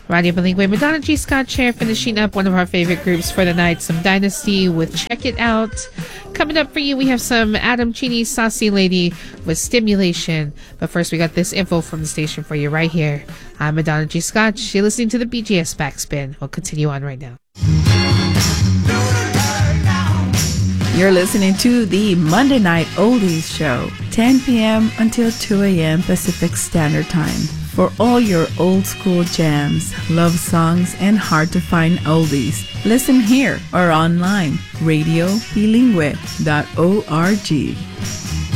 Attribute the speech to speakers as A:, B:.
A: Radio Bilingüe, Madonna G. Scott Chair finishing up one of our favorite groups for the night, some Dynasty with Check It Out. Coming up for you, we have some Adam Cheney, Saucy Lady with Stimulation. But first, we got this info from the station for you right here. I'm Madonna G. Scott. You're listening to the BGS Backspin. We'll continue on right now.
B: You're listening to the Monday Night Oldies Show, 10 p.m. until 2 a.m. Pacific Standard Time. For all your old school jams, love songs, and hard-to-find oldies, listen here or online, radiobilingüe.org.